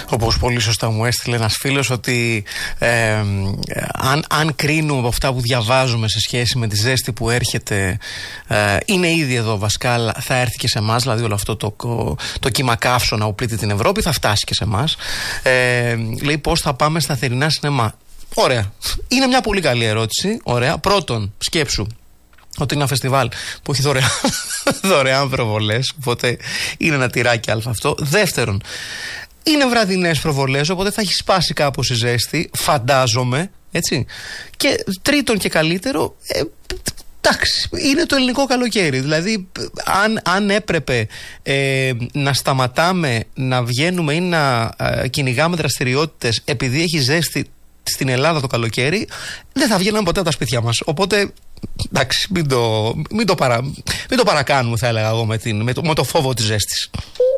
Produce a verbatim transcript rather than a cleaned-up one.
Όπως πολύ σωστά μου έστειλε ένας φίλος, ότι ε, αν, αν κρίνουμε από αυτά που διαβάζουμε σε σχέση με τη ζέστη που έρχεται, ε, είναι ήδη εδώ βασικά, αλλά θα έρθει και σε εμάς. Δηλαδή όλο αυτό το, το, το κύμα καύσωνα που πλήττει την Ευρώπη θα φτάσει και σε εμάς. Ε, λέει πώς θα πάμε στα θερινά σινεμά. Ωραία. Είναι μια πολύ καλή ερώτηση. Ωραία. Πρώτον, σκέψου ότι είναι ένα φεστιβάλ που έχει δωρεάν, δωρεάν προβολές, οπότε είναι ένα τυράκι αλφα αυτό. Δεύτερον, είναι βραδινές προβολές, οπότε θα έχει σπάσει κάπως η ζέστη, φαντάζομαι, έτσι. Και τρίτον και καλύτερο, ε, εντάξει, είναι το ελληνικό καλοκαίρι. Δηλαδή, αν, αν έπρεπε ε, να σταματάμε να βγαίνουμε ή να ε, κυνηγάμε δραστηριότητες επειδή έχει ζέστη στην Ελλάδα το καλοκαίρι, δεν θα βγαίναμε ποτέ από τα σπίτια μας. Οπότε, εντάξει, μην το, μην το, παρα, μην το παρακάνουμε, θα έλεγα εγώ, με, την, με, το, με το φόβο της ζέστης.